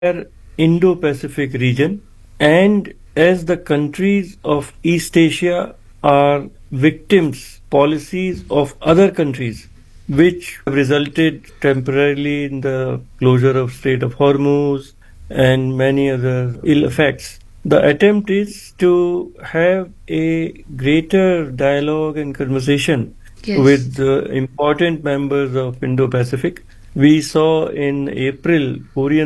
Indo-Pacific region, and as the countries of East Asia are victims policies of other countries which resulted temporarily in the closure of Strait of Hormuz and many other ill effects. The attempt is to have a greater dialogue and conversation with the important members of Indo-Pacific. We saw in April Korean